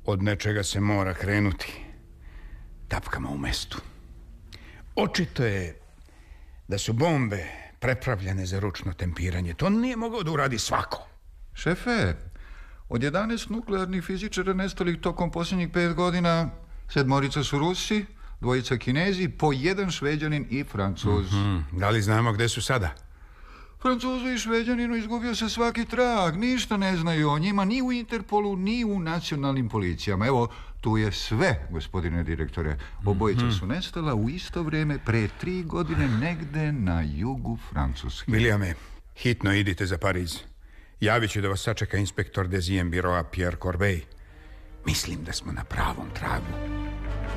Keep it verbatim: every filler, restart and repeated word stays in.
Od nečega se mora krenuti. Tapkamo u mestu. Očito je da su bombe prepravljene za ručno tempiranje. To nije mogao da uradi svako. Šefe, od jedanaest nuklearnih fizičara nestalih tokom posljednjih pet godina, sedmorica su Rusi, dvojica Kinezi, po jedan Šveđanin i Francuz. Mm-hmm. Da li znamo gde su sada? Francuzu i Šveđaninu izgubio se svaki trag. Ništa ne znaju o njima, ni u Interpolu, ni u nacionalnim policijama. Evo, tu je sve, gospodine direktore. Obojica mm-hmm. su nestala u isto vrijeme pre tri godine negde na jugu Francuske. Williame, hitno idite za Pariz. Javit ću da vas sačeka inspektor Dezien biroa Pierre Corbeil. Mislim da smo na pravom tragu.